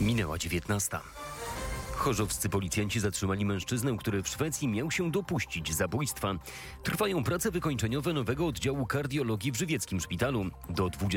Minęła 19. Chorzowscy policjanci zatrzymali mężczyznę, który w Szwecji miał się dopuścić zabójstwa. Trwają prace wykończeniowe nowego oddziału kardiologii w żywieckim szpitalu. Do